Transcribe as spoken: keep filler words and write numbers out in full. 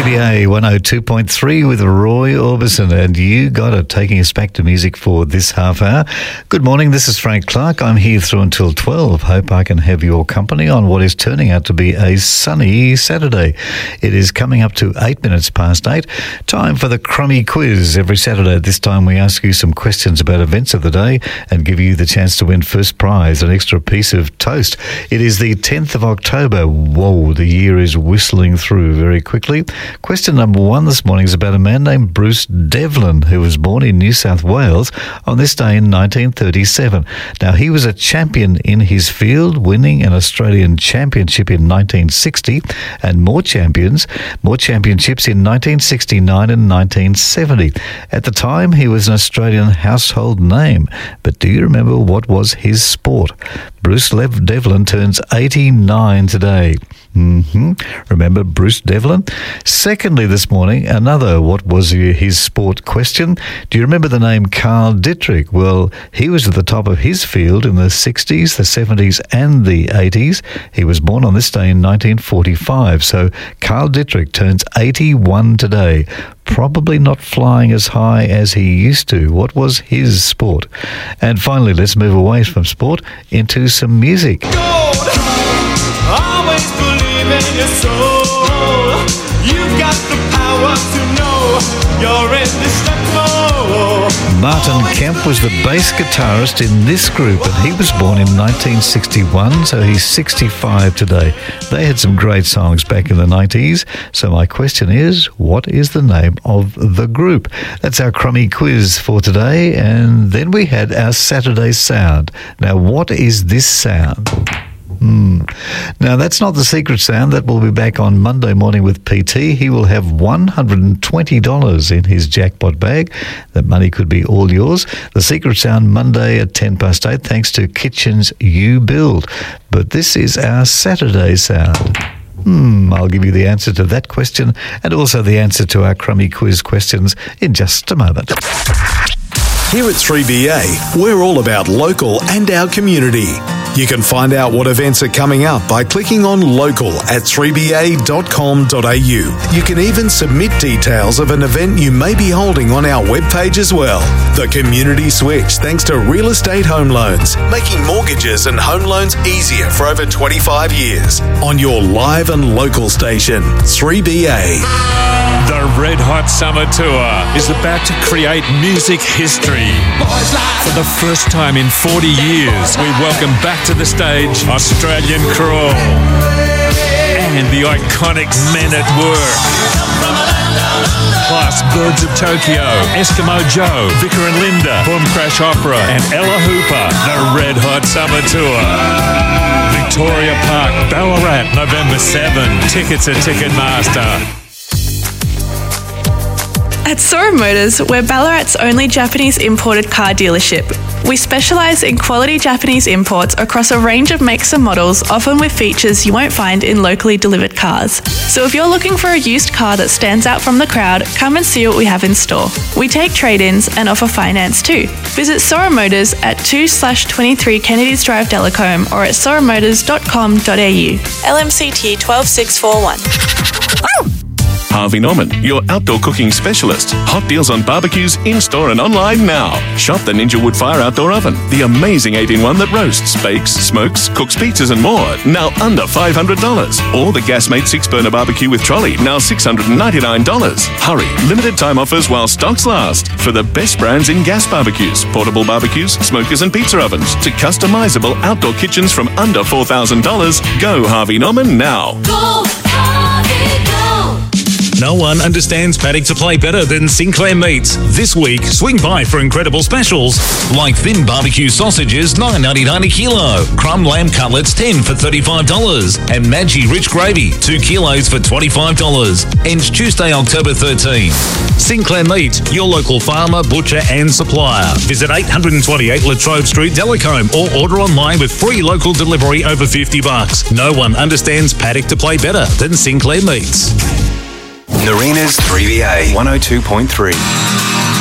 three B A one oh two point three with Roy Orbison, and you got it, taking us back to music for this half hour. Good morning, this is Frank Clark. I'm here through until twelve. Hope I can have your company on what is turning out to be a sunny Saturday. It is coming up to eight minutes past eight. Time for the Crummy Quiz. Every Saturday at this time we ask you some questions about events of the day and give you the chance to win first prize, an extra piece of toast. It is the tenth of October. Whoa, the year is whistling through very quickly. Question number one this morning is about a man named Bruce Devlin, who was born in New South Wales on this day in nineteen thirty-seven. Now, he was a champion in his field, winning an Australian championship in nineteen sixty and more champions, more championships in nineteen sixty-nine and nineteen seventy. At the time, he was an Australian household name. But do you remember what was his sport? Bruce Lev Devlin turns eighty-nine today. Mm-hmm. Remember Bruce Devlin? Secondly this morning, another what was his sport question. Do you remember the name Carl Dietrich? Well, he was at the top of his field in the sixties, the seventies and the eighties. He was born on this day in nineteen forty-five. So Carl Dietrich turns eighty-one today. Probably not flying as high as he used to. What was his sport? And finally, let's move away from sport into some music. Gold, always believe in your soul. You've got the power to know you're indestructible. Martin Kemp was the bass guitarist in this group, and he was born in nineteen sixty-one, so he's sixty-five today. They had some great songs back in the nineties, so my question is, what is the name of the group? That's our Crummy Quiz for today, and then we had our Saturday Sound. Now, what is this sound? Hmm. Now, that's not the secret sound. That will be back on Monday morning with P T. He will have one hundred twenty dollars in his jackpot bag. That money could be all yours. The secret sound Monday at ten past eight, thanks to Kitchens You Build. But this is our Saturday sound. Hmm, I'll give you the answer to that question and also the answer to our Crummy Quiz questions in just a moment. Here at three B A, we're all about local and our community. You can find out what events are coming up by clicking on local at three b a dot com dot a u. You can even submit details of an event you may be holding on our webpage as well. The Community Switch, thanks to Real Estate Home Loans, making mortgages and home loans easier for over twenty-five years. On your live and local station, three B A. The Red Hot Summer Tour is about to create music history. For the first time in forty years, we welcome back to the stage Australian Crawl and the iconic Men at Work. Plus Birds of Tokyo, Eskimo Joe, Vicar and Linda, Boom Crash Opera and Ella Hooper. The Red Hot Summer Tour. Victoria Park, Ballarat, November seventh. Tickets at Ticketmaster. At Sora Motors, we're Ballarat's only Japanese imported car dealership. We specialise in quality Japanese imports across a range of makes and models, often with features you won't find in locally delivered cars. So if you're looking for a used car that stands out from the crowd, come and see what we have in store. We take trade-ins and offer finance too. Visit Sora Motors at two slash twenty-three Kennedy's Drive, Delacombe, or at sora motors dot com dot a u. L M C T one two six four one. Harvey Norman, your outdoor cooking specialist. Hot deals on barbecues in-store and online now. Shop the Ninja Wood Fire Outdoor Oven, the amazing eight in one that roasts, bakes, smokes, cooks pizzas and more, now under five hundred dollars. Or the Gasmate six-burner barbecue with trolley, now six hundred ninety-nine dollars. Hurry, limited time offers while stocks last. For the best brands in gas barbecues, portable barbecues, smokers and pizza ovens, to customizable outdoor kitchens from under four thousand dollars, go Harvey Norman now. Go Harvey, go! No one understands paddock to play better than Sinclair Meats. This week, swing by for incredible specials like thin barbecue sausages, nine ninety-nine a kilo, crumb lamb cutlets, ten for thirty-five dollars, and Maggi rich gravy, two kilos for twenty-five dollars. Ends Tuesday, October thirteenth. Sinclair Meat, your local farmer, butcher and supplier. Visit eight twenty-eight Latrobe Street, Delacombe, or order online with free local delivery over fifty bucks. No one understands paddock to play better than Sinclair Meats. Narina's three B A one oh two point three.